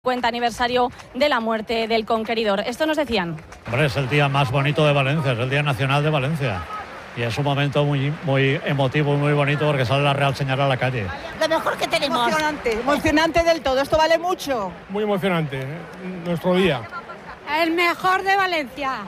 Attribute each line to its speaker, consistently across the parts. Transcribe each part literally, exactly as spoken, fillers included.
Speaker 1: cincuenta aniversario de la muerte del conqueridor. Esto nos decían.
Speaker 2: Hombre, es el día más bonito de Valencia, es el Día Nacional de Valencia. Y es un momento muy, muy emotivo y muy bonito porque sale la Real Señora a la calle.
Speaker 3: Lo mejor que tenemos.
Speaker 4: Emocionante, emocionante del todo. Esto vale mucho.
Speaker 5: Muy emocionante, ¿eh? Nuestro día.
Speaker 6: El mejor de Valencia.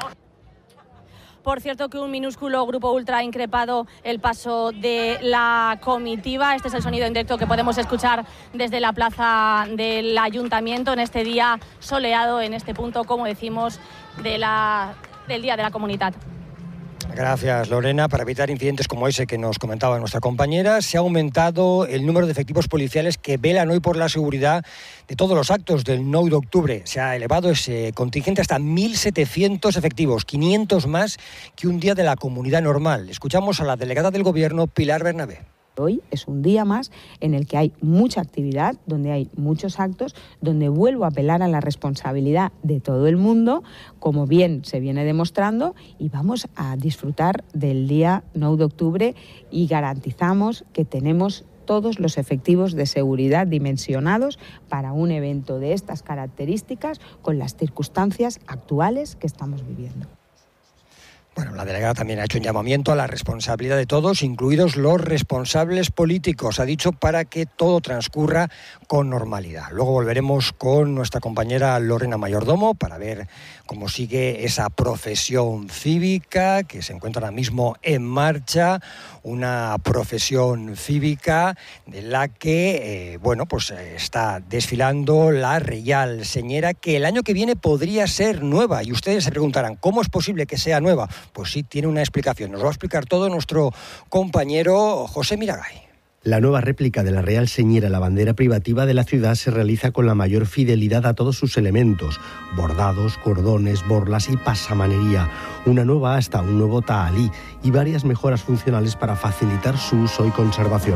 Speaker 1: Por cierto, que un minúsculo grupo ultra ha increpado el paso de la comitiva. Este es el sonido en directo que podemos escuchar desde la plaza del Ayuntamiento en este día soleado, en este punto, como decimos, de la, del Día de la Comunidad.
Speaker 7: Gracias, Lorena. Para evitar incidentes como ese que nos comentaba nuestra compañera, se ha aumentado el número de efectivos policiales que velan hoy por la seguridad de todos los actos del nueve de octubre. Se ha elevado ese contingente hasta mil setecientos efectivos, quinientos más que un día de la comunidad normal. Escuchamos a la delegada del Gobierno, Pilar Bernabé.
Speaker 8: Hoy es un día más en el que hay mucha actividad, donde hay muchos actos, donde vuelvo a apelar a la responsabilidad de todo el mundo, como bien se viene demostrando, y vamos a disfrutar del día nueve de octubre y garantizamos que tenemos todos los efectivos de seguridad dimensionados para un evento de estas características con las circunstancias actuales que estamos viviendo.
Speaker 7: Bueno, la delegada también ha hecho un llamamiento a la responsabilidad de todos, incluidos los responsables políticos, ha dicho, para que todo transcurra con normalidad. Luego volveremos con nuestra compañera Lorena Mayordomo para ver cómo sigue esa profesión cívica que se encuentra ahora mismo en marcha, una profesión cívica de la que, eh, bueno, pues eh, está desfilando la Real Señera, que el año que viene podría ser nueva. Y ustedes se preguntarán, ¿cómo es posible que sea nueva? Pues sí, tiene una explicación. Nos va a explicar todo nuestro compañero José Miragay.
Speaker 9: La nueva réplica de la Real Señera, la bandera privativa de la ciudad, se realiza con la mayor fidelidad a todos sus elementos: bordados, cordones, borlas y pasamanería. Una nueva asta, un nuevo tahalí y varias mejoras funcionales para facilitar su uso y conservación.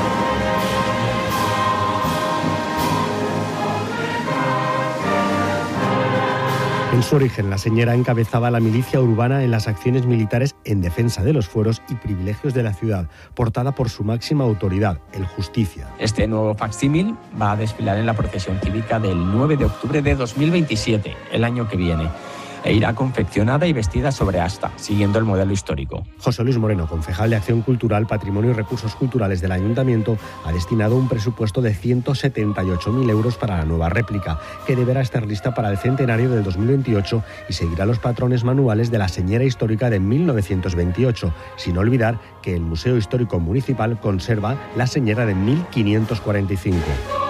Speaker 9: En su origen, la señora encabezaba la milicia urbana en las acciones militares en defensa de los fueros y privilegios de la ciudad, portada por su máxima autoridad, el Justicia.
Speaker 10: Este nuevo facsímil va a desfilar en la procesión cívica del nueve de octubre de dos mil veintisiete, el año que viene, e irá confeccionada y vestida sobre asta, siguiendo el modelo histórico.
Speaker 9: José Luis Moreno, concejal de Acción Cultural, Patrimonio y Recursos Culturales del Ayuntamiento, ha destinado un presupuesto de ciento setenta y ocho mil euros para la nueva réplica, que deberá estar lista para el centenario del dos mil veintiocho y seguirá los patrones manuales de la Señera Histórica de mil novecientos veintiocho, sin olvidar que el Museo Histórico Municipal conserva la Señera de mil quinientos cuarenta y cinco.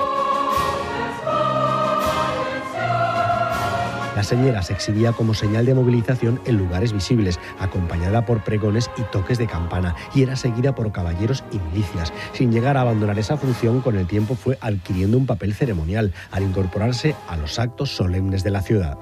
Speaker 9: La señera se exhibía como señal de movilización en lugares visibles, acompañada por pregones y toques de campana, y era seguida por caballeros y milicias. Sin llegar a abandonar esa función, con el tiempo fue adquiriendo un papel ceremonial, al incorporarse a los actos solemnes de la ciudad.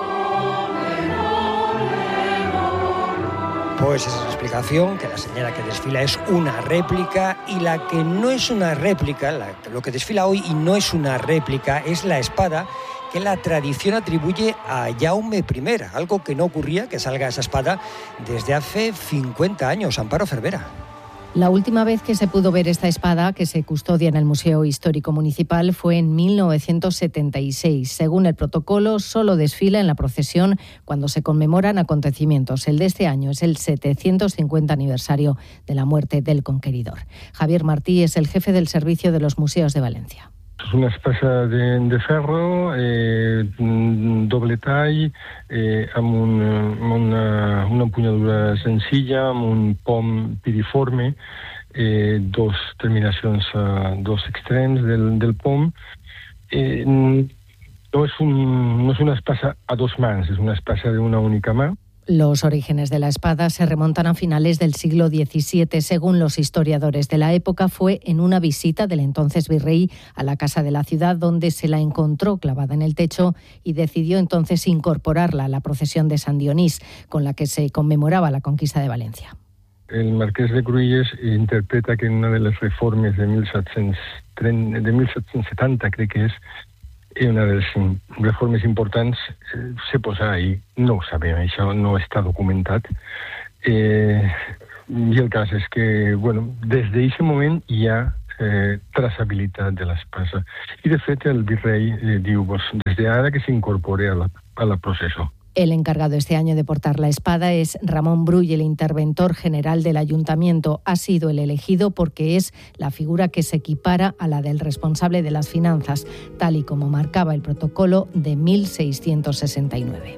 Speaker 7: Pues esa es la explicación, que la señora que desfila es una réplica, y la que no es una réplica, la, lo que desfila hoy y no es una réplica, es la espada que la tradición atribuye a Jaume primero, algo que no ocurría, que salga esa espada, desde hace cincuenta años. Amparo Cervera.
Speaker 11: La última vez que se pudo ver esta espada, que se custodia en el Museo Histórico Municipal, fue en mil novecientos setenta y seis. Según el protocolo, solo desfila en la procesión cuando se conmemoran acontecimientos. El de este año es el setecientos cincuenta aniversario de la muerte del conqueridor. Javier Martí es el jefe del Servicio de los Museos de Valencia.
Speaker 12: És una espasa de, de ferro, eh, doble tall, eh, amb, un, amb una, una empunyadura senzilla, amb un pom piriforme, eh, dos terminacions a dos extrems del, del pom. Eh, no, és un, no és una espasa a dos mans, és una espasa d'una única mà.
Speaker 11: Los orígenes de la espada se remontan a finales del siglo diecisiete. Según los historiadores de la época, fue en una visita del entonces virrey a la casa de la ciudad donde se la encontró clavada en el techo y decidió entonces incorporarla a la procesión de San Dionís, con la que se conmemoraba la conquista de Valencia.
Speaker 12: El marquès de Cruïlles interpreta que en una de les reformes de mil set-cents trenta, de mil set-cents setanta, crec que és, una de les reformes importants eh, se posa ahí. No ho sabem, això no està documentat. Eh, I el cas és que, bueno, des d'aquest moment ja eh, traçabilitat de l'espasa. I, de fet, el virrei eh, diu, pues, des d'ara que s'incorpore a la, a la processó.
Speaker 11: El encargado este año de portar la espada es Ramón Brull, el interventor general del ayuntamiento. Ha sido el elegido porque es la figura que se equipara a la del responsable de las finanzas, tal y como marcaba el protocolo de mil seiscientos sesenta y nueve.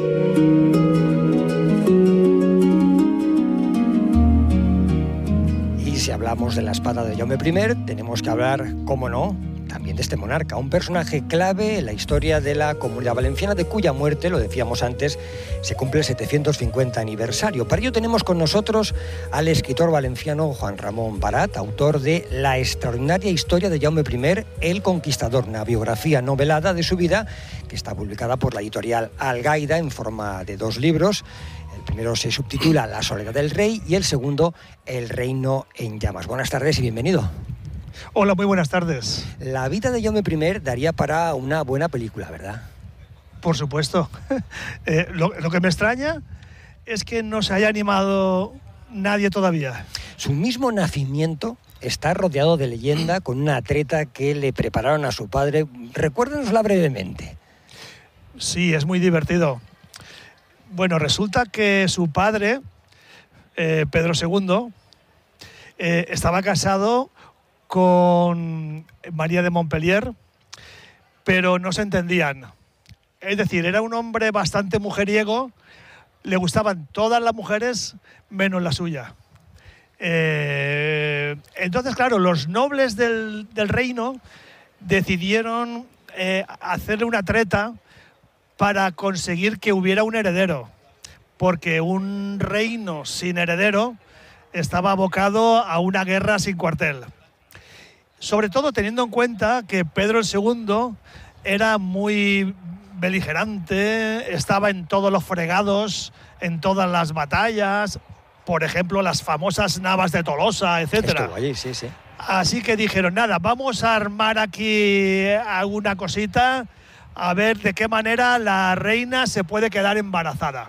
Speaker 7: Y si hablamos de la espada de Jaume primero, tenemos que hablar, cómo no, también de este monarca, un personaje clave en la historia de la Comunidad Valenciana, de cuya muerte, lo decíamos antes, se cumple el setecientos cincuenta aniversario. Para ello tenemos con nosotros al escritor valenciano Juan Ramón Barat, autor de La extraordinaria historia de Jaume primero, el Conquistador, una biografía novelada de su vida que está publicada por la editorial Algaida en forma de dos libros. El primero se subtitula La soledad del rey y el segundo El reino en llamas. Buenas tardes y bienvenido.
Speaker 3: Hola, muy buenas tardes.
Speaker 7: La vida de Jaume primero daría para una buena película, ¿verdad?
Speaker 3: Por supuesto. eh, lo, lo que me extraña es que no se haya animado nadie todavía.
Speaker 7: Su mismo nacimiento está rodeado de leyenda, con una treta que le prepararon a su padre. Recuérdenosla brevemente.
Speaker 3: Sí, es muy divertido. Bueno, resulta que su padre, eh, Pedro segundo, eh, estaba casado con María de Montpellier, pero no se entendían. Es decir, era un hombre bastante mujeriego, le gustaban todas las mujeres menos la suya. Eh, entonces, claro, los nobles del, del reino decidieron eh, hacerle una treta para conseguir que hubiera un heredero, porque un reino sin heredero estaba abocado a una guerra sin cuartel. Sobre todo teniendo en cuenta que Pedro el segundo era muy beligerante, estaba en todos los fregados, en todas las batallas, por ejemplo, las famosas navas de Tolosa, etcétera.
Speaker 7: Estuvo allí, sí, sí.
Speaker 3: Así que dijeron, nada, vamos a armar aquí alguna cosita, a ver de qué manera la reina se puede quedar embarazada.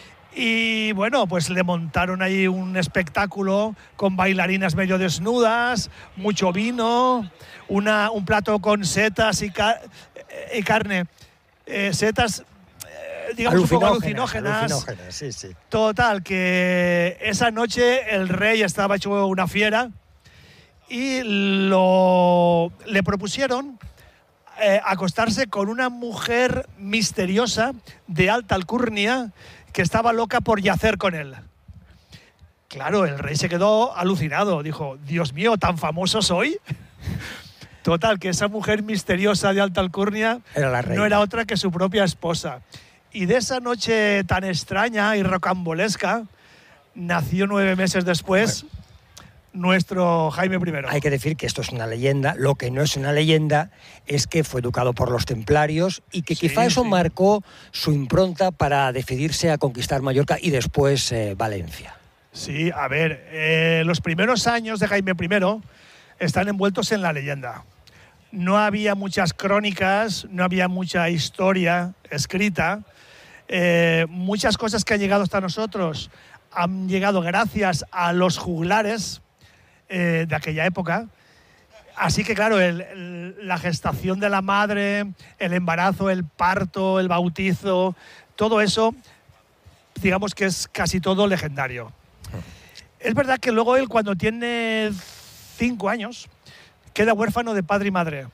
Speaker 3: Y bueno, pues le montaron ahí un espectáculo con bailarinas medio desnudas, mucho vino, una, un plato con setas y, car y carne. Eh, setas, eh, digamos, un poco alucinógenas.
Speaker 7: alucinógenas sí, sí.
Speaker 3: Total, que esa noche el rey estaba hecho una fiera y lo, le propusieron eh, acostarse con una mujer misteriosa de alta alcurnia que estaba loca por yacer con él. Claro, el rey se quedó alucinado. Dijo, Dios mío, ¿tan famoso soy? Total, que esa mujer misteriosa de alta alcurnia
Speaker 7: era la reina.
Speaker 3: No era otra que su propia esposa. Y de esa noche tan extraña y rocambolesca nació nueve meses después bueno, nuestro Jaime primero.
Speaker 7: Hay que decir que esto es una leyenda. Lo que no es una leyenda es que fue educado por los templarios y que quizá sí, eso sí. marcó su impronta para decidirse a conquistar Mallorca y después eh, Valencia.
Speaker 3: Sí, a ver, eh, los primeros años de Jaime primero están envueltos en la leyenda. No había muchas crónicas, no había mucha historia escrita. Eh, muchas cosas que han llegado hasta nosotros han llegado gracias a los juglares eh, de aquella época. Así que, claro, el, el, la gestación de la madre, el embarazo, el parto, el bautizo, todo eso, digamos que es casi todo legendario. Es verdad que luego él, cuando tiene cinco años, queda huérfano de padre y madre.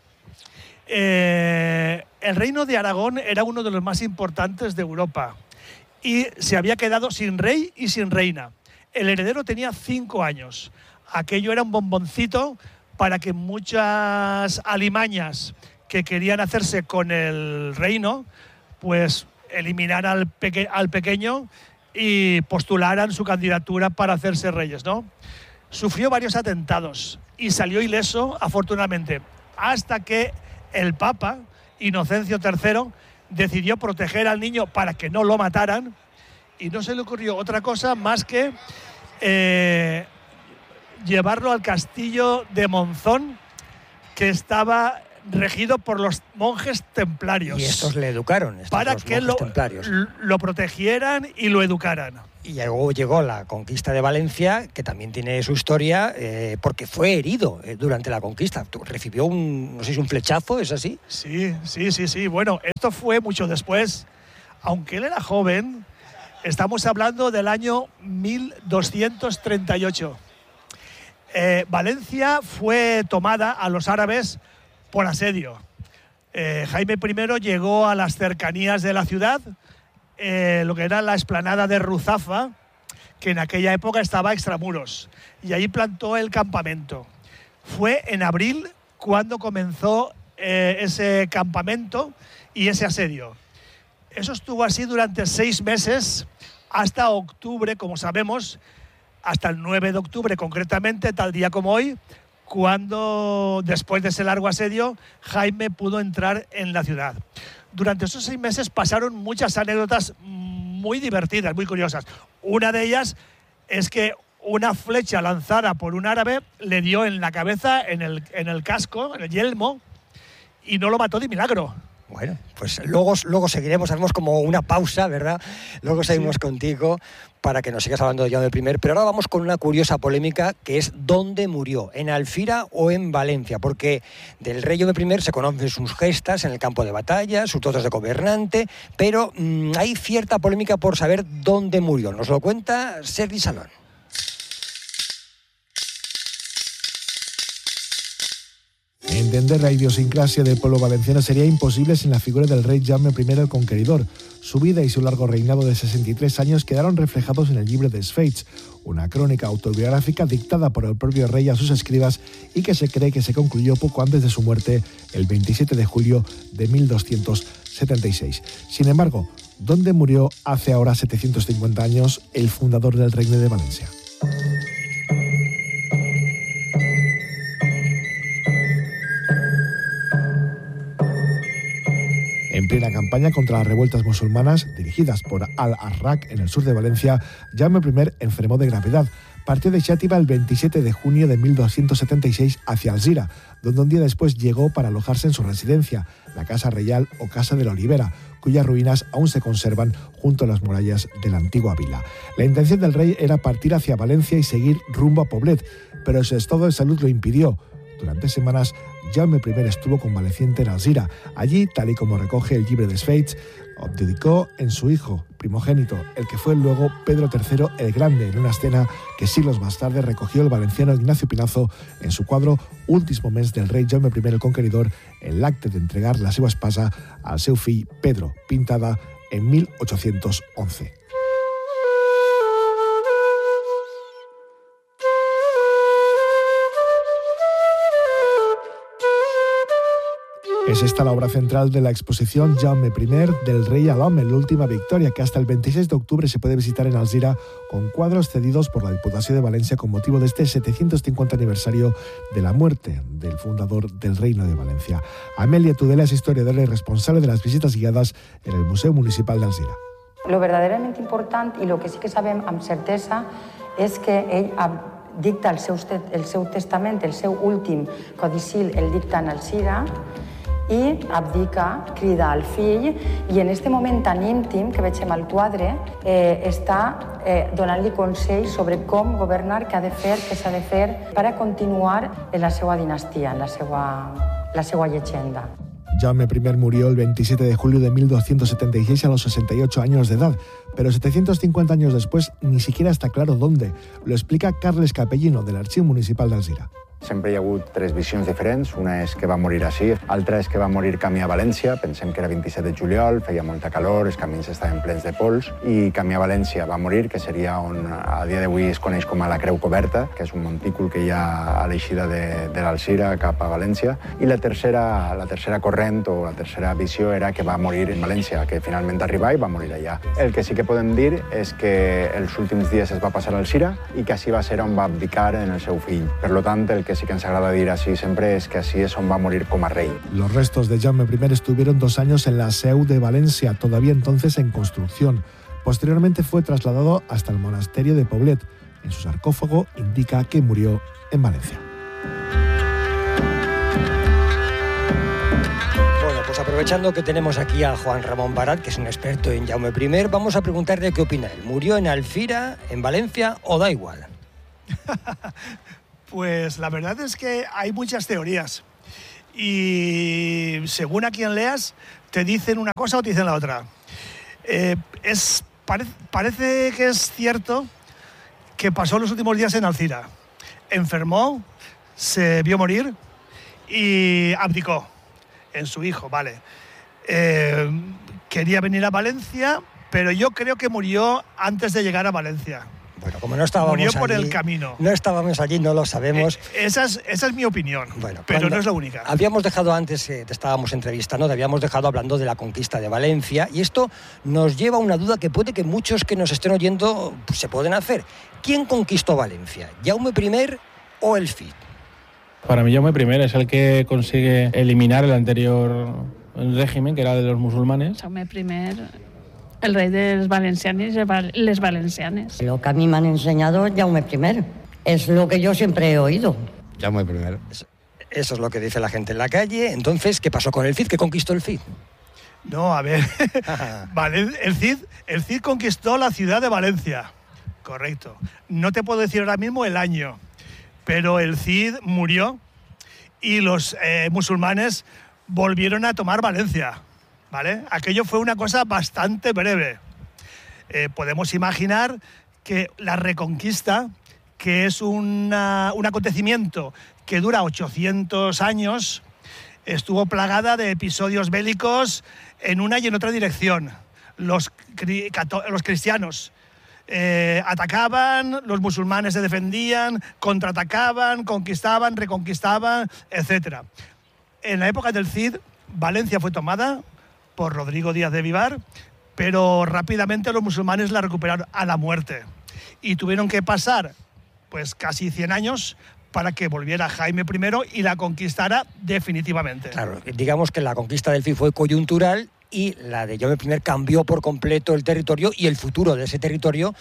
Speaker 3: Eh, el reino de Aragón era uno de los más importantes de Europa y se había quedado sin rey y sin reina. El heredero tenía cinco años. Aquello era un bomboncito para que muchas alimañas que querían hacerse con el reino, pues eliminar al, peque al pequeño y postularan su candidatura para hacerse reyes, ¿no? Sufrió varios atentados y salió ileso, afortunadamente, hasta que el Papa, Inocencio tercero, decidió proteger al niño para que no lo mataran y no se le ocurrió otra cosa más que eh, llevarlo al castillo de Monzón, que estaba regido por los monjes templarios.
Speaker 7: Y estos le educaron, estos
Speaker 3: para
Speaker 7: los
Speaker 3: que
Speaker 7: monjes
Speaker 3: lo,
Speaker 7: templarios.
Speaker 3: lo protegieran y lo educaran.
Speaker 7: Y luego llegó la conquista de Valencia, que también tiene su historia, eh, porque fue herido eh, durante la conquista. Recibió un, no sé si un flechazo, ¿es así?
Speaker 3: Sí, sí, sí, sí. Bueno, esto fue mucho después. Aunque él era joven, estamos hablando del año mil doscientos treinta y ocho. Eh, Valencia fue tomada a los árabes por asedio. Eh, Jaime I llegó a las cercanías de la ciudad, eh, lo que era la explanada de Ruzafa, que en aquella época estaba extramuros, y ahí plantó el campamento. Fue en abril cuando comenzó eh, ese campamento y ese asedio. Eso estuvo así durante seis meses, hasta octubre, como sabemos, hasta el nueve de octubre concretamente, tal día como hoy, cuando después de ese largo asedio Jaime pudo entrar en la ciudad. Durante esos seis meses pasaron muchas anécdotas muy divertidas, muy curiosas. Una de ellas es que una flecha lanzada por un árabe le dio en la cabeza, en el, en el casco, en el yelmo, y no lo mató de milagro.
Speaker 7: Bueno, pues luego, luego seguiremos, hacemos como una pausa, ¿verdad? Luego seguimos sí. contigo para que nos sigas hablando de Jaume I. Pero ahora vamos con una curiosa polémica que es ¿dónde murió? ¿En Alfira o en Valencia? Porque del rey Jaume I se conocen sus gestas en el campo de batalla, sus dotes de gobernante, pero mmm, hay cierta polémica por saber dónde murió. Nos lo cuenta Sergi Salón.
Speaker 13: Entender la idiosincrasia del pueblo valenciano sería imposible sin la figura del rey Jaume I el Conqueridor. Su vida y su largo reinado de sesenta y tres años quedaron reflejados en el Llibre dels Fets, una crónica autobiográfica dictada por el propio rey a sus escribas y que se cree que se concluyó poco antes de su muerte, el veintisiete de julio de mil doscientos setenta y seis. Sin embargo, ¿dónde murió hace ahora setecientos cincuenta años el fundador del Reino de Valencia? En plena campaña contra las revueltas musulmanas, dirigidas por Al-Arraq en el sur de Valencia, Jaume I enfermó de gravedad. Partió de Xàtiva el veintisiete de junio de mil doscientos setenta y seis hacia Alzira, donde un día después llegó para alojarse en su residencia, la Casa Reial o Casa de la Olivera, cuyas ruinas aún se conservan junto a las murallas de la antigua vila. La intención del rey era partir hacia Valencia y seguir rumbo a Poblet, pero su estado de salud lo impidió. Durante semanas, Jaume I estuvo convaleciente en Alzira. Allí, tal y como recoge el Llibre dels Fets, dedicó en su hijo primogénito, el que fue luego Pedro tercero el Grande, en una escena que siglos más tarde recogió el valenciano Ignacio Pinazo en su cuadro Último mes del rei Jaume I el Conqueridor, en l'acte d'entregar la seva espasa al seu fill Pedro, pintada en mil ochocientos once. Es esta la obra central de la exposición Jaume I del rey al home, la última victoria, que hasta el veintiséis de octubre se puede visitar en Alzira con cuadros cedidos por la Diputació de Valencia con motivo de este setecientos cincuenta aniversario de la muerte del fundador del Reino de Valencia. Amelia Tudela es historiadora y responsable de las visitas guiadas en el Museu Municipal de Alzira.
Speaker 14: Lo verdaderament important i el que sí que sabem amb certesa és que ell dicta el seu, el seu testament, el seu últim codicil, el dicta en Alzira, i abdica, crida al fill, i en aquest moment tan íntim que veiem al quadre eh, està eh, donant-li consells sobre com governar, què ha de fer, què s'ha de fer per a continuar en la seva dinastia, en la seva, la seva llegenda.
Speaker 13: Jaume I murió el veintisiete de julio de mil doscientos setenta y seis a los sesenta y ocho años de edad, pero setecientos cincuenta años después ni siquiera está claro dónde. Lo explica Carles Capellino, del Arxiu Municipal d'Alzira.
Speaker 15: Sempre hi ha hagut tres visions diferents. Una és que va morir així, l'altra és que va morir camí a València. Pensem que era vint-i-set de juliol, feia molta calor, els camins estaven plens de pols, i camí a València va morir, que seria on a dia d'avui es coneix com a la Creu Coberta, que és un montícul que hi ha a l'eixida de, de l'Alzira cap a València. I la tercera, la tercera corrent o la tercera visió era que va morir en València, que finalment arribà i va morir allà. El que sí que podem dir és que els últims dies es va passar a Alzira i que així va ser on va abdicar en el seu fill. Per tant, el que sí que ens agrada dir así siempre es que así es on va morir como rey.
Speaker 13: Los restos de Jaume I estuvieron dos años en la Seu de Valencia, todavía entonces en construcción. Posteriormente fue trasladado hasta el monasterio de Poblet. En su sarcófago indica que murió en Valencia.
Speaker 7: aprovechando que tenemos aquí a Juan Ramón Barat, que es un experto en Jaume I, vamos a preguntarle qué opina él. ¿Murió en Alfira, en Valencia o da igual?
Speaker 3: Pues la verdad es que hay muchas teorías y según a quien leas te dicen una cosa o te dicen la otra. Eh, es, pare, parece que es cierto que pasó los últimos días en Alcira. Enfermó, se vio morir y abdicó en su hijo, vale. Eh, quería venir a Valencia, pero yo creo que murió antes de llegar a Valencia.
Speaker 7: Bueno, como no estábamos
Speaker 3: Murió por
Speaker 7: allí,
Speaker 3: el camino.
Speaker 7: No estábamos allí, no lo sabemos.
Speaker 3: Eh, esa, es, esa es mi opinión,
Speaker 7: bueno,
Speaker 3: pero no es la única.
Speaker 7: Habíamos dejado antes, eh, te estábamos entrevistando, te habíamos dejado hablando de la conquista de Valencia y esto nos lleva a una duda que puede que muchos que nos estén oyendo pues, se pueden hacer. ¿Quién conquistó Valencia? ¿Jaume I o el Cid?
Speaker 5: Para mí Jaume I es el que consigue eliminar el anterior régimen, que era de los musulmanes.
Speaker 16: Jaume I, el rey de los valencianos y les valencianes.
Speaker 17: Lo que a mí me han enseñado es Jaume I. Es lo que yo siempre he oído.
Speaker 7: Jaume I. Eso, eso es lo que dice la gente en la calle. Entonces, ¿qué pasó con el Cid? ¿Qué conquistó el Cid?
Speaker 3: No, a ver. Vale, el Cid, el Cid conquistó la ciudad de Valencia. Correcto. No te puedo decir ahora mismo el año, pero el Cid murió y los eh, musulmanes volvieron a tomar Valencia. ¿Vale? Aquello fue una cosa bastante breve. Eh, podemos imaginar que la Reconquista, que es una, un acontecimiento que dura ochocientos años, estuvo plagada de episodios bélicos en una y en otra dirección. Los, los cristianos eh, atacaban, los musulmanes se defendían, contraatacaban, conquistaban, reconquistaban, etcétera. En la época del Cid, Valencia fue tomada por Rodrigo Díaz de Vivar, pero rápidamente los musulmanes la recuperaron a la muerte y tuvieron que pasar pues casi cien años para que volviera Jaime I y la conquistara definitivamente.
Speaker 7: Claro, digamos que la conquista del Cid fue coyuntural y la de Jaume I cambió por completo el territorio y el futuro de ese territorio,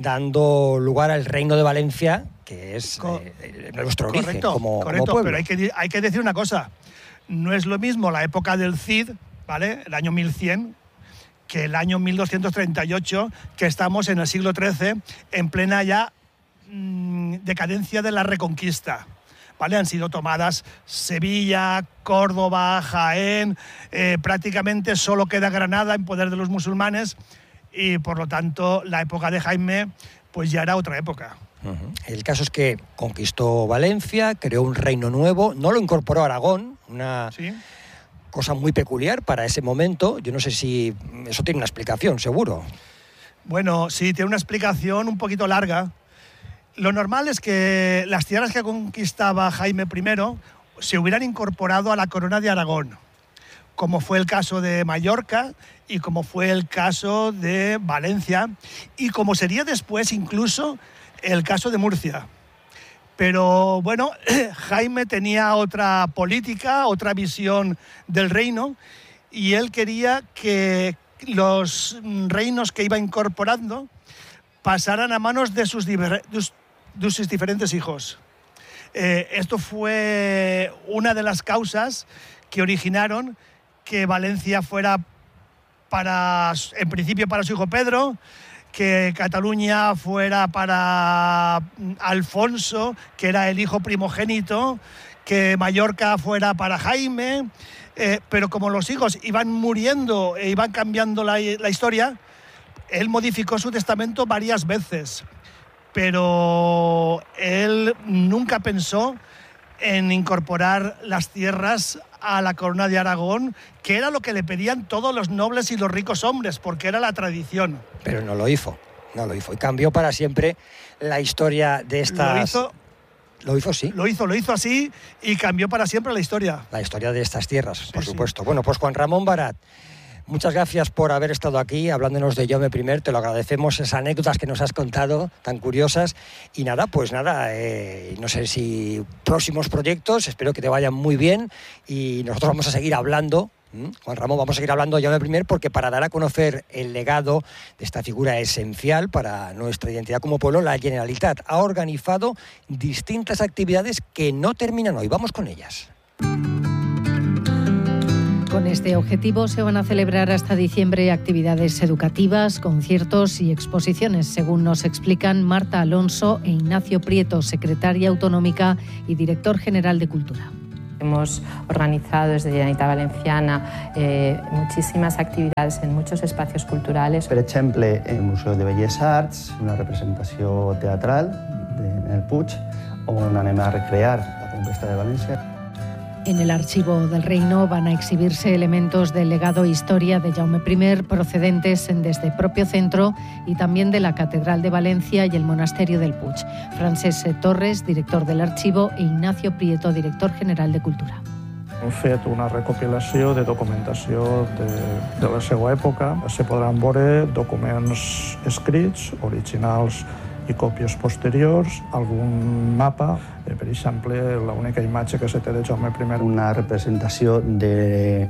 Speaker 7: dando lugar al Reino de Valencia, que es Co eh, nuestro
Speaker 3: correcto,
Speaker 7: origen como,
Speaker 3: correcto,
Speaker 7: como pueblo.
Speaker 3: Pero hay que, hay que decir una cosa, no es lo mismo la época del Cid, ¿vale? El año mil cien, que el año mil doscientos treinta y ocho, que estamos en el siglo trece, en plena ya mmm, decadencia de la Reconquista. ¿Vale? Han sido tomadas Sevilla, Córdoba, Jaén, eh, prácticamente solo queda Granada en poder de los musulmanes y por lo tanto la época de Jaime pues ya era otra época.
Speaker 7: Uh-huh. El caso es que conquistó Valencia, creó un reino nuevo, no lo incorporó a Aragón, una... ¿Sí? Cosa muy peculiar para ese momento. Yo no sé si eso tiene una explicación, seguro.
Speaker 3: Bueno, sí, tiene una explicación un poquito larga. Lo normal es que las tierras que conquistaba Jaime I se hubieran incorporado a la corona de Aragón, como fue el caso de Mallorca y como fue el caso de Valencia y como sería después incluso el caso de Murcia. Pero bueno, Jaime tenía otra política, otra visión del reino y él quería que los reinos que iba incorporando pasaran a manos de sus, de sus diferentes hijos. Eh, esto fue una de las causas que originaron que Valencia fuera, para, en principio, para su hijo Pedro, que Cataluña fuera para Alfonso, que era el hijo primogénito, que Mallorca fuera para Jaime, eh, pero como los hijos iban muriendo e iban cambiando la, la historia, él modificó su testamento varias veces, pero él nunca pensó en incorporar las tierras a la corona de Aragón, que era lo que le pedían todos los nobles y los ricos hombres, porque era la tradición.
Speaker 7: Pero no lo hizo, no lo hizo. Y cambió para siempre la historia de estas...
Speaker 3: Lo hizo,
Speaker 7: lo hizo, sí.
Speaker 3: Lo hizo, lo hizo así y cambió para siempre la historia.
Speaker 7: La historia de estas tierras,
Speaker 3: sí,
Speaker 7: por
Speaker 3: sí.
Speaker 7: supuesto. Bueno, pues Juan Ramón Barat, muchas gracias por haber estado aquí hablándonos de Jaume I, te lo agradecemos, esas anécdotas que nos has contado, tan curiosas. Y nada, pues nada, eh, no sé si próximos proyectos, espero que te vayan muy bien y nosotros vamos a seguir hablando, ¿Mm? Juan Ramón, vamos a seguir hablando de Jaume I porque para dar a conocer el legado de esta figura esencial para nuestra identidad como pueblo, la Generalitat ha organizado distintas actividades que no terminan hoy. Vamos con ellas.
Speaker 11: Con este objetivo se van a celebrar hasta diciembre actividades educativas, conciertos y exposiciones, según nos explican Marta Alonso e Ignacio Prieto, secretaria autonómica y director general de Cultura.
Speaker 18: Hemos organizado desde Generalitat Valenciana eh, muchísimas actividades en muchos espacios culturales.
Speaker 19: Per exemple, el Museu de Belles Arts, una representació teatral de, en el Puig, on anem a recrear la conquesta de València.
Speaker 11: En el Archivo del Reino van a exhibirse elementos del legado e historia de Jaume primero procedentes desde el propio centro y también de la Catedral de Valencia y el Monasterio del Puig. Francesc Torres, director del archivo, e Ignacio Prieto, director general de Cultura.
Speaker 20: Hem fet una recopilació de documentació de, de la seva època. Se podran veure documents escrits, originals i còpies posteriors, algun mapa, eh, per exemple, l'única imatge que se té de Jaume primero.
Speaker 19: Una representació de,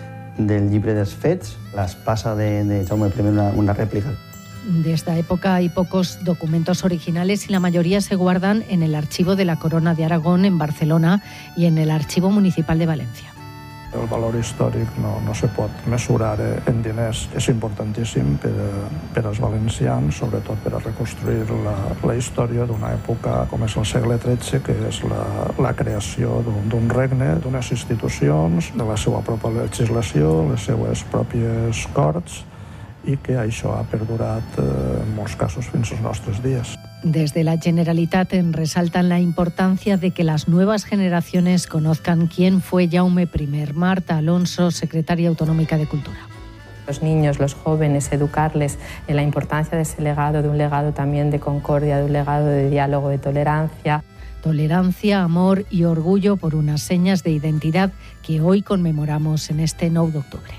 Speaker 19: del llibre dels fets, l'espasa de, de Jaume primero, una, una rèplica.
Speaker 11: De esta época hay pocos documentos originales y la mayoría se guardan en el Archivo de la Corona de Aragón en Barcelona y en el Archivo Municipal de Valencia.
Speaker 20: El valor històric no, no se pot mesurar en diners. És importantíssim per, per als valencians, sobretot per a reconstruir la, la història d'una època com és el segle tretze, que és la, la creació d'un regne, d'unes institucions, de la seva pròpia legislació, les seues pròpies corts, i que això ha perdurat en molts casos fins als nostres dies.
Speaker 11: Desde la Generalitat resaltan la importancia de que las nuevas generaciones conozcan quién fue Jaume primero. Marta Alonso, secretaria autonómica de Cultura.
Speaker 18: Los niños, los jóvenes, educarles en la importancia de ese legado, de un legado también de concordia, de un legado de diálogo, de tolerancia.
Speaker 11: Tolerancia, amor y orgullo por unas señas de identidad que hoy conmemoramos en este nueve de octubre.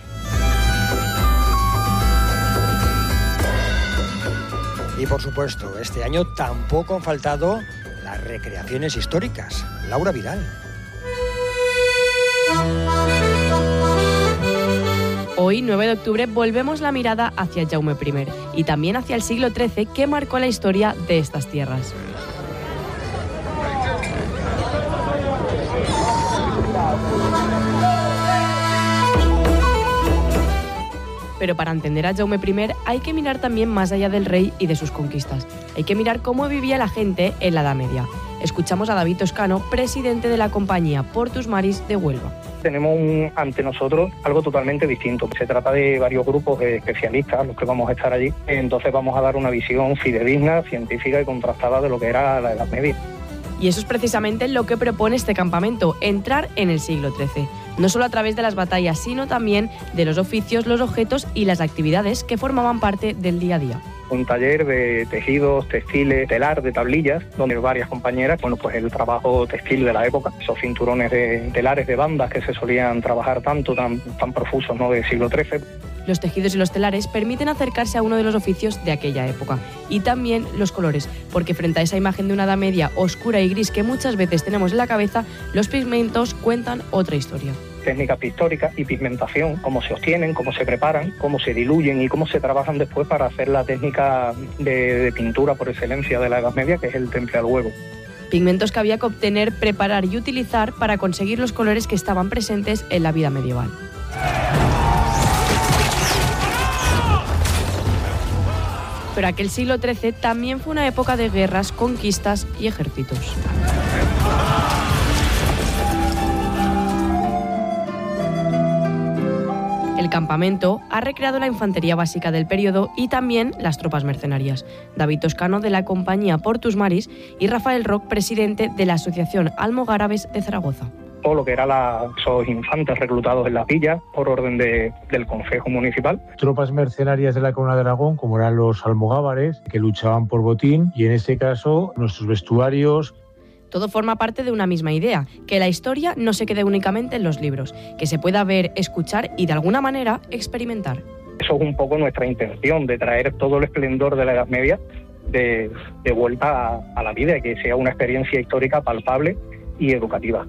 Speaker 7: Y por supuesto, este año tampoco han faltado las recreaciones históricas. Laura Vidal.
Speaker 21: Hoy, nueve de octubre, volvemos la mirada hacia Jaume primero y también hacia el siglo trece, que marcó la historia de estas tierras. Pero para entender a Jaume primero hay que mirar también más allá del rey y de sus conquistas. Hay que mirar cómo vivía la gente en la Edad Media. Escuchamos a David Toscano, presidente de la compañía Portus Maris de Huelva.
Speaker 22: Tenemos un, ante nosotros algo totalmente distinto. Se trata de varios grupos de especialistas, los que vamos a estar allí. Entonces vamos a dar una visión fidedigna, científica y contrastada de lo que era la Edad Media.
Speaker 21: Y eso es precisamente lo que propone este campamento, entrar en el siglo trece. No solo a través de las batallas, sino también de los oficios, los objetos y las actividades que formaban parte del día a día.
Speaker 22: Un taller de tejidos, textiles, telar, de tablillas, donde varias compañeras, bueno, pues el trabajo textil de la época, esos cinturones de telares de bandas que se solían trabajar tanto, tan, tan profusos, ¿no?, del siglo trece.
Speaker 21: Los tejidos y los telares permiten acercarse a uno de los oficios de aquella época. Y también los colores, porque frente a esa imagen de una Edad Media oscura y gris que muchas veces tenemos en la cabeza, los pigmentos cuentan otra historia.
Speaker 22: Técnicas pictóricas y pigmentación, cómo se obtienen, cómo se preparan, cómo se diluyen y cómo se trabajan después para hacer la técnica de, de pintura por excelencia de la Edad Media, que es el temple al huevo.
Speaker 21: Pigmentos que había que obtener, preparar y utilizar para conseguir los colores que estaban presentes en la vida medieval. Pero aquel siglo trece también fue una época de guerras, conquistas y ejércitos. El campamento ha recreado la infantería básica del periodo y también las tropas mercenarias. David Toscano, de la compañía Portus Maris, y Rafael Roc, presidente de la Asociación Almogárabes de Zaragoza.
Speaker 22: Todo lo que eran esos infantes reclutados en las villas por orden de, del Consejo Municipal.
Speaker 23: Tropas mercenarias de la Corona de Aragón, como eran los almogávares, que luchaban por botín, y en este caso nuestros vestuarios.
Speaker 21: Todo forma parte de una misma idea, que la historia no se quede únicamente en los libros, que se pueda ver, escuchar y de alguna manera experimentar.
Speaker 22: Eso es un poco nuestra intención, de traer todo el esplendor de la Edad Media de, de vuelta a, a la vida, y que sea una experiencia histórica palpable y educativa.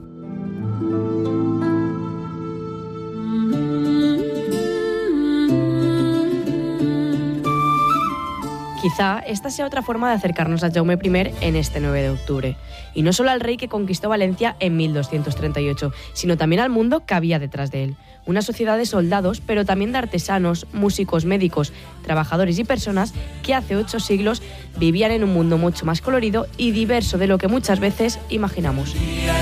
Speaker 21: Quizá esta sea otra forma de acercarnos a Jaume I en este nueve de octubre. Y no solo al rey que conquistó Valencia en mil doscientos treinta y ocho, sino también al mundo que había detrás de él. Una sociedad de soldados, pero también de artesanos, músicos, médicos, trabajadores y personas que hace ocho siglos vivían en un mundo mucho más colorido y diverso de lo que muchas veces imaginamos.